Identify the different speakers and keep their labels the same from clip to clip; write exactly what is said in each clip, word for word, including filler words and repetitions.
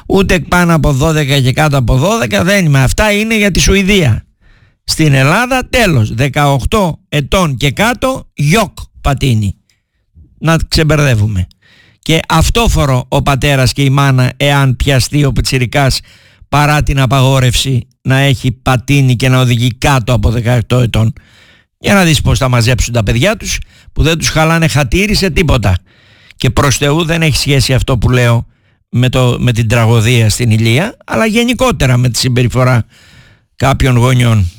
Speaker 1: ούτε πάνω από δώδεκα και κάτω από δώδεκα δεν είμαι. Αυτά είναι για τη Σουηδία. Στην Ελλάδα τέλος, δεκαοκτώ ετών και κάτω γιοκ πατίνι. Να ξεμπερδεύουμε. Και αυτόφορο ο πατέρας και η μάνα εάν πιαστεί ο πιτσιρικάς παρά την απαγόρευση να έχει πατίνι και να οδηγεί κάτω από δεκαοκτώ ετών. Για να δεις πως θα μαζέψουν τα παιδιά τους που δεν τους χαλάνε χατήρι σε τίποτα. Και προς Θεού δεν έχει σχέση αυτό που λέω με, το, με την τραγωδία στην Ηλία, αλλά γενικότερα με τη συμπεριφορά κάποιων γονιών.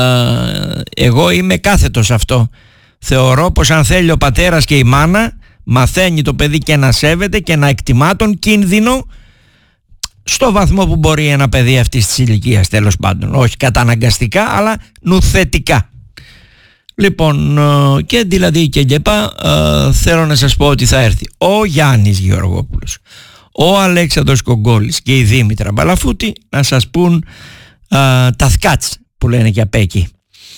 Speaker 1: Ε, εγώ είμαι κάθετος αυτό. Θεωρώ πως αν θέλει ο πατέρας και η μάνα, μαθαίνει το παιδί και να σέβεται και να εκτιμά τον κίνδυνο στο βαθμό που μπορεί ένα παιδί αυτής της ηλικίας, τέλος πάντων. Όχι καταναγκαστικά, αλλά νουθετικά. Λοιπόν, και δηλαδή και λοιπά, θέλω να σας πω ότι θα έρθει ο Γιάννης Γεωργόπουλος, ο Αλέξανδρος Κογκόλης και η Δήμητρα Μπαλαφούτη να σας πούν α, τα θκάτς που λένε και απ' εκεί,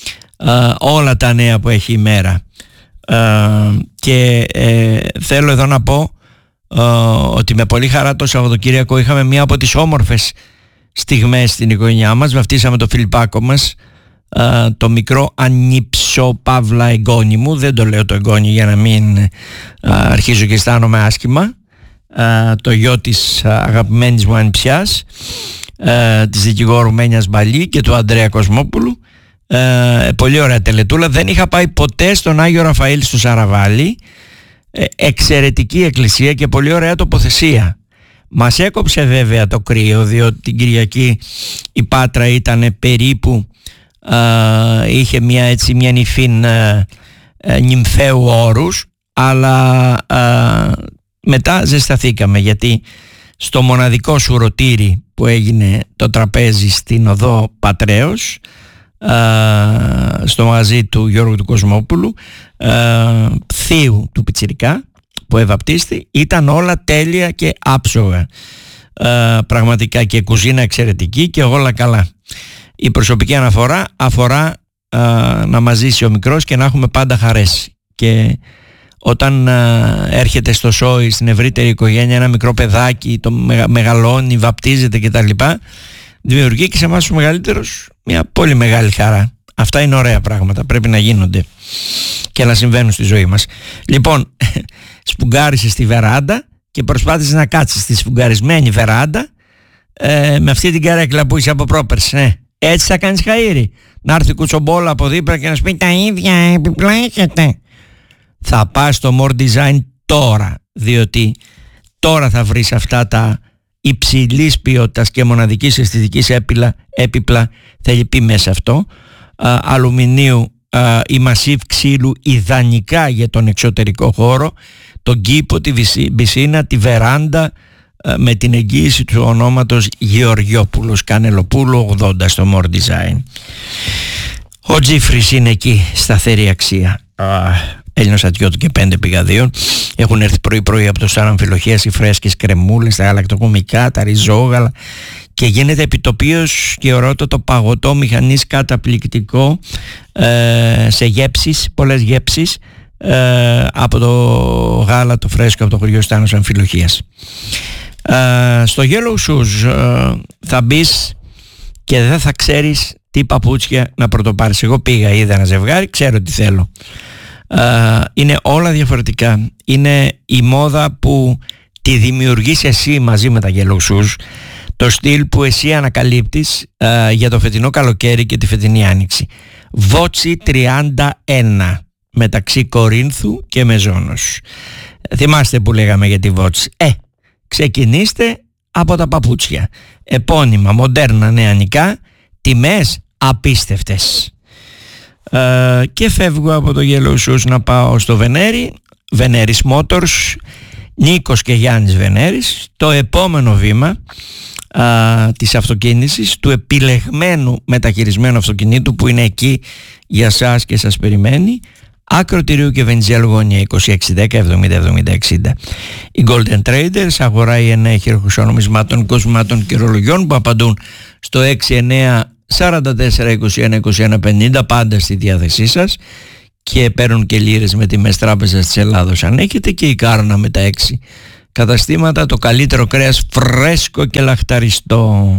Speaker 1: α, όλα τα νέα που έχει η μέρα. α, και ε, θέλω εδώ να πω α, ότι με πολύ χαρά το Σαββατοκύριακο είχαμε μία από τις όμορφες στιγμές στην οικογένειά μας. Βαφτίσαμε το Φιλιππάκο μας, Uh, το μικρό ανήψο παύλα εγγόνι μου. Δεν το λέω το εγγόνι για να μην uh, αρχίζω και αισθάνομαι άσχημα. uh, Το γιο της uh, αγαπημένης μου ανιψιάς, uh, της δικηγόρου Μένιας Μπαλή και του Ανδρέα Κοσμόπουλου. uh, Πολύ ωραία τελετούλα. Δεν είχα πάει ποτέ στον Άγιο Ραφαήλ στο Σαραβάλι. uh, Εξαιρετική εκκλησία και πολύ ωραία τοποθεσία. Μας έκοψε βέβαια το κρύο, διότι την Κυριακή η Πάτρα ήταν περίπου Uh, είχε μια έτσι μια νυφήν uh, uh, νυμφαίου όρους, αλλά uh, μετά ζεσταθήκαμε, γιατί στο μοναδικό σουρωτήρι που έγινε το τραπέζι στην οδό Πατρέως, uh, στο μαγαζί του Γιώργου του Κοσμόπουλου, uh, θείου του πιτσιρικά που ευαπτίστη, ήταν όλα τέλεια και άψογα, uh, πραγματικά, και κουζίνα εξαιρετική και όλα καλά. Η προσωπική αναφορά αφορά α, να μας ζήσει ο μικρός και να έχουμε πάντα χαρές. Και όταν α, έρχεται στο σόι, στην ευρύτερη οικογένεια, ένα μικρό παιδάκι, το μεγα, μεγαλώνει, βαπτίζεται κτλ., δημιουργεί και σε εμάς τους μεγαλύτερους μια πολύ μεγάλη χαρά. Αυτά είναι ωραία πράγματα, πρέπει να γίνονται και να συμβαίνουν στη ζωή μας. Λοιπόν, σφουγγάρισε στη βεράντα και προσπάθησε να κάτσει στη σφουγγαρισμένη βεράντα ε, με αυτή την καρέκλα που είσαι από πρόπερση, ναι. Έτσι θα κάνεις χαΐρι? Να έρθει κουτσομπόλα από δίπλα και να σου πει τα ίδια επιπλέκεται? Θα πας στο More Design τώρα, διότι τώρα θα βρεις αυτά τα υψηλής ποιότητας και μοναδικής αισθητικής έπιπλα, έπιπλα θέλει πει μέσα αυτό, α, αλουμινίου α, ή μασίβ ξύλου, ιδανικά για τον εξωτερικό χώρο, τον κήπο, τη πισίνα, τη βεράντα, με την εγγύηση του ονόματος Γεωργιόπουλος Κανελοπούλου ογδόντα στο More Design. Ο Τζίφρης είναι εκεί, σταθερή αξία. Έλληνος ατιώτου και πέντε πηγαδίων. Έχουν έρθει πρωί πρωί από το Στάν Αμφιλοχίας οι φρέσκες κρεμούλες, τα γαλακτοκομικά, τα ριζόγαλα, και γίνεται επιτοπίως και ωραιότατο παγωτό μηχανής καταπληκτικό, ε, σε γέψεις, πολλές γέψεις, ε, από το γάλα το φρέσκο από το χωριό Στάνος Αμφιλοχίας. Uh, στο Yellow Shoes uh, θα μπεις και δεν θα ξέρεις τι παπούτσια να πρωτοπάρεις. Εγώ πήγα, είδα ένα ζευγάρι, ξέρω τι θέλω. uh, Είναι όλα διαφορετικά. Είναι η μόδα που τη δημιουργείς εσύ μαζί με τα Yellow Shoes, το στυλ που εσύ ανακαλύπτεις uh, για το φετινό καλοκαίρι και τη φετινή άνοιξη. Βότσι τριάντα ένα μεταξύ Κορίνθου και Μεζόνος. Θυμάστε που λέγαμε για τη Βότσι? Ε, ξεκινήστε από τα παπούτσια. Επώνυμα, μοντέρνα, νεανικά, τιμές απίστευτες. Ε, και φεύγω από το Yellow Shoes να πάω στο Βενέρι, Βενέρις Motors, Νίκος και Γιάννης Βενέρης. Το επόμενο βήμα α, της αυτοκίνησης, του επιλεγμένου μεταχειρισμένου αυτοκινήτου που είναι εκεί για σας και σας περιμένει. Ακροτηρίου και Βενιζέλου γωνία είκοσι έξι δέκα εβδομήντα εβδομήντα εξήντα. Οι Golden Traders, αγορά η εννέα χειροκρουσιονομισμάτων, κοσμημάτων και ρολογιών που απαντούν στο έξι εννέα σαράντα τέσσερα είκοσι ένα είκοσι ένα πενήντα, πάντα στη διάθεσή σας, και παίρνουν και λίρες με τιμές τράπεζας της Ελλάδος αν έχετε, και η Κάρνα με τα έξι καταστήματα το καλύτερο κρέας φρέσκο και λαχταριστό.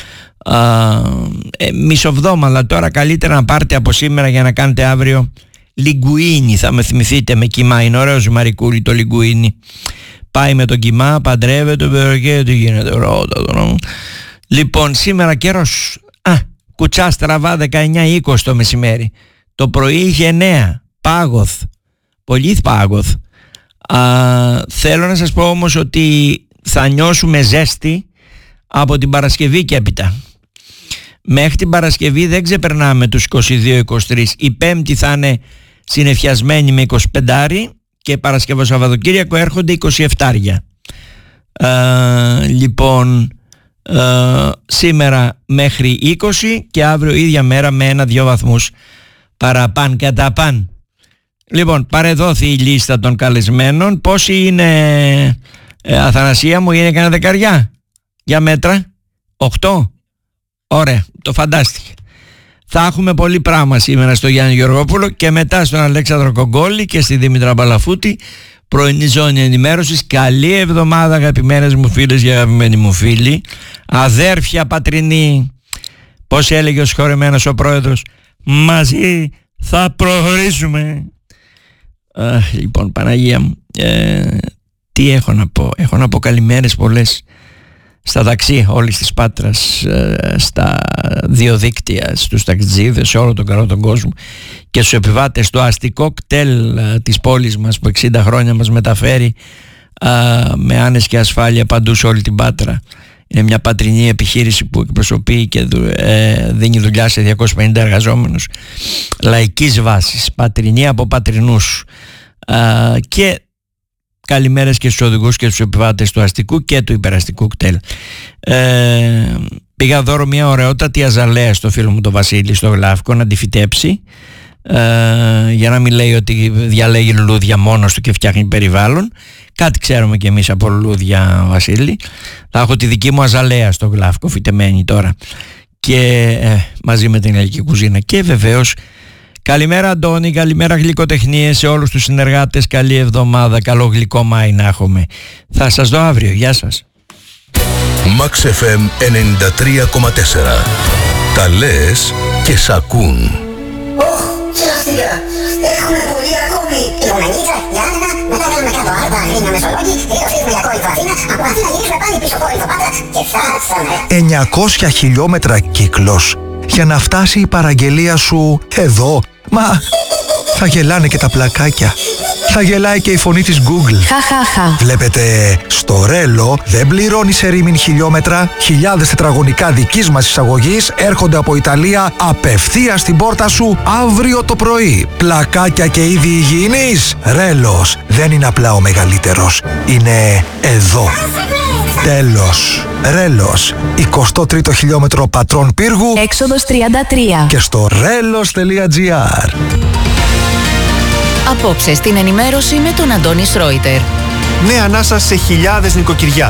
Speaker 1: ε, Μισοβδόμαδα τώρα, καλύτερα να πάρετε από σήμερα για να κάνετε αύριο λιγκουίνι. Θα με θυμηθείτε με κιμά, είναι ωραίο ζυμαρικούλι το λιγκουίνι. Πάει με το κιμά, παντρεύεται και τι γίνεται. Λοιπόν, σήμερα καιρός, α, κουτσά στραβά δεκαεννιά είκοσι το μεσημέρι. Το πρωί είχε εννέα, πάγωθ, πολύ πάγωθ. Α, θέλω να σας πω όμως ότι θα νιώσουμε ζέστη από την Παρασκευή και έπειτα. Μέχρι την Παρασκευή δεν ξεπερνάμε τους είκοσι δύο είκοσι τρία. Η Πέμπτη θα είναι συννεφιασμένη με είκοσι πέντε και Παρασκευό Σαββατοκύριακο έρχονται είκοσι επτά. Ε, λοιπόν, ε, σήμερα μέχρι είκοσι και αύριο ίδια μέρα με ένα-δυο βαθμούς παραπάν κατά παν. Λοιπόν, παρεδόθη η λίστα των καλεσμένων. Πόσοι είναι, ε, Αθανασία μου, είναι κανένα δεκαριά για μέτρα? Οκτώ. Ωραία, το φαντάστηκε. Θα έχουμε πολύ πράγμα σήμερα στο Γιάννη Γεωργόπουλο και μετά στον Αλέξανδρο Κογκόλη και στη Δήμητρα Μπαλαφούτη. Πρωινή ζώνη ενημέρωσης. Καλή εβδομάδα, αγαπημένες μου φίλες και αγαπημένοι μου φίλοι. Αδέρφια πατρινή, πώς έλεγε ο συγχωρεμένος ο πρόεδρος, μαζί θα προχωρήσουμε. Α, λοιπόν, Παναγία μου, ε, τι έχω να πω? Έχω να πω καλημέρες πολλές στα ταξί όλης της Πάτρας, ε, στα διοδίκτυα, στους ταξιτζίδες, σε όλο τον καλό τον κόσμο και στους επιβάτες. Το αστικό κτέλ ε, της πόλης μας που εξήντα χρόνια μας μεταφέρει ε, με άνεση και ασφάλεια παντού σε όλη την Πάτρα. Είναι μια πατρινή επιχείρηση που εκπροσωπεί και ε, δίνει δουλειά σε διακόσιους πενήντα εργαζόμενους λαϊκής βάσης, πατρινή από πατρινούς. ε, και καλημέρες και στους οδηγούς και στους επιβάτες του αστικού και του υπεραστικού κτέλ. Ε, πήγα δώρο μια ωραιότατη αζαλέα στο φίλο μου τον Βασίλη στο Γλαύκο να τη φυτέψει, ε, για να μην λέει ότι διαλέγει λουλούδια μόνος του και φτιάχνει περιβάλλον. Κάτι ξέρουμε κι εμείς από λουλούδια, Βασίλη. Θα έχω τη δική μου αζαλέα στο Γλαύκο φυτεμένη τώρα και ε, μαζί με την ελληνική κουζίνα. Και βεβαίως καλημέρα Αντώνη, καλημέρα γλυκοτεχνίες σε όλους τους συνεργάτες. Καλή εβδομάδα, καλό γλυκό Μάη να έχουμε. Θα σας δω αύριο, γεια σας.
Speaker 2: Max εφ εμ ενενήντα τρία κόμμα τέσσερα. Τα λες και σ' ακούν.
Speaker 3: Ωχ, χειραστήκα. Έχουμε πολύ ακόμη. Λογανίτσα, Γιάννενα, μετά κάνουμε κάτω Άρτα, Αγρίνια, Μεσολόγγι, τελειώσαμε για κόρυφο Αθήνα, από Αθήνα γυρίσουμε πάλι πίσω κόρυφο Πάτρα και φτάσαμε.
Speaker 4: εννιακόσια χιλιόμετρα κύκλος για να φτάσει η παραγγελία σου εδώ. Μα θα γελάνε και τα πλακάκια. Θα γελάει και η φωνή της Google.
Speaker 5: Χαχαχα.
Speaker 4: Βλέπετε, στο Ρέλο δεν πληρώνεις ερήμην χιλιόμετρα. Χιλιάδες τετραγωνικά δικής μας εισαγωγής έρχονται από Ιταλία απευθείας στην πόρτα σου αύριο το πρωί. Πλακάκια και είδη υγιεινής. Ρέλος δεν είναι απλά ο μεγαλύτερος. Είναι εδώ. Τέλος. Ρέλος. εικοστό τρίτο χιλιόμετρο Πατρών Πύργου.
Speaker 5: Έξοδος τριάντα τρία.
Speaker 4: Και στο ρέλος τελεία τζι άρ.
Speaker 5: Απόψε στην ενημέρωση με τον Αντώνη Σρόιτερ.
Speaker 6: Νέα ανάσα σε χιλιάδες νοικοκυριά.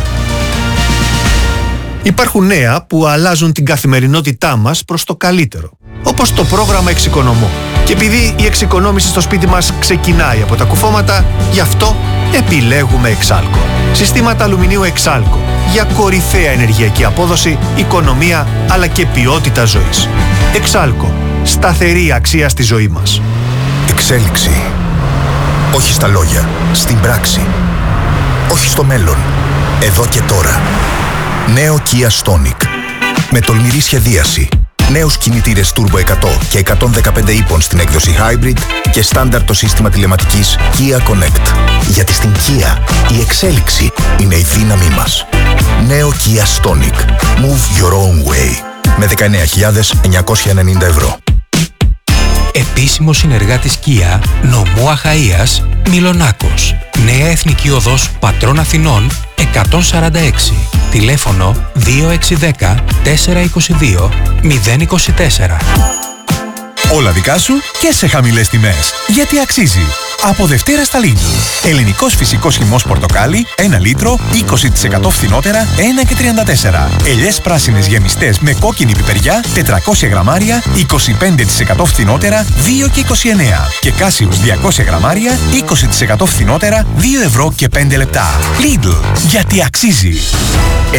Speaker 6: Υπάρχουν νέα που αλλάζουν την καθημερινότητά μας προς το καλύτερο. Όπως το πρόγραμμα Εξοικονομώ. Και επειδή η εξοικονόμηση στο σπίτι μας ξεκινάει από τα κουφώματα, γι' αυτό επιλέγουμε Εξάλκο. Συστήματα αλουμινίου Εξάλκο. Για κορυφαία ενεργειακή απόδοση, οικονομία αλλά και ποιότητα ζωής. Εξάλκο. Σταθερή αξία στη ζωή μας.
Speaker 2: Εξέλιξη. Όχι στα λόγια, στην πράξη. Όχι στο μέλλον, εδώ και τώρα. Νέο Kia Stonic. Με τολμηρή σχεδίαση. Νέους κινητήρες Turbo εκατό και εκατόν δεκαπέντε ύπων στην έκδοση Hybrid και στάνταρ το σύστημα τηλεματικής Kia Connect. Γιατί στην Kia η εξέλιξη είναι η δύναμή μας. Νέο Kia Stonic. Move your own way. Με δεκαεννέα χιλιάδες εννιακόσια ενενήντα ευρώ.
Speaker 7: Επίσημος συνεργάτης Kia, νομού Αχαΐας, Μιλονάκος. Νέα Εθνική Οδός Πατρών Αθηνών εκατόν σαράντα έξι. Τηλέφωνο δύο έξι ένα μηδέν τέσσερα δύο δύο μηδέν δύο τέσσερα.
Speaker 8: Όλα δικά σου και σε χαμηλές τιμές. Γιατί αξίζει. Από Δευτέρα στα Lidl. Ελληνικός φυσικός χυμός πορτοκάλι, ένα λίτρο, είκοσι τοις εκατό φθηνότερα, ένα και τριάντα τέσσερα. Ελιές πράσινες γεμιστές με κόκκινη πιπεριά, τετρακόσια γραμμάρια, είκοσι πέντε τοις εκατό φθηνότερα, δύο και είκοσι εννέα. Και Κάσιους διακόσια γραμμάρια, είκοσι τοις εκατό φθηνότερα, δύο ευρώ και πέντε λεπτά. Lidl. Γιατί αξίζει.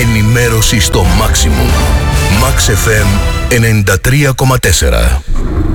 Speaker 2: Ενημέρωση στο Maximum. Max εφ εμ ενενήντα τρία κόμμα τέσσερα.